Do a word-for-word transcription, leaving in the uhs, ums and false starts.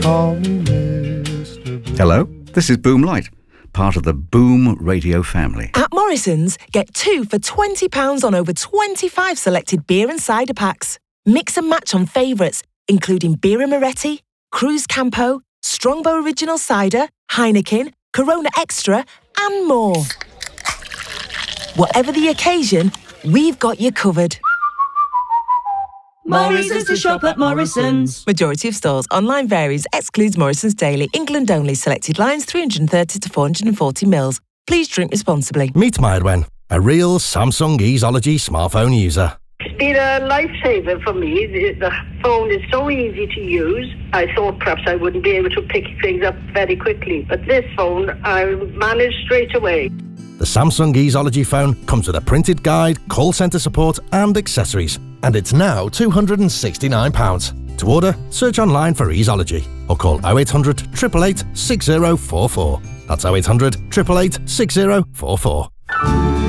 Call me Mister Boom. Hello, this is Boom Light, part of the Boom Radio family. At Morrison's, get two for twenty pounds on over twenty-five selected beer and cider packs. Mix and match on favourites, including Birra Moretti, Cruz Campo, Strongbow Original Cider, Heineken, Corona Extra, and more. Whatever the occasion, we've got you covered. More reasons to shop at Morrison's. Majority of stores. Online varies. Excludes Morrison's Daily. England only. Selected lines three hundred thirty to four hundred forty mils. Please drink responsibly. Meet Mairwen, a real Samsung Easeology smartphone user. It's been a lifesaver for me. The, the phone is so easy to use. I thought perhaps I wouldn't be able to pick things up very quickly, but this phone I managed straight away. The Samsung Easeology phone comes with a printed guide, call centre support and accessories, and it's now two hundred and sixty-nine pounds. To order, search online for Easeology or call oh eight hundred, eight eight eight, six oh four four. That's oh eight hundred, eight eight eight, six oh four four.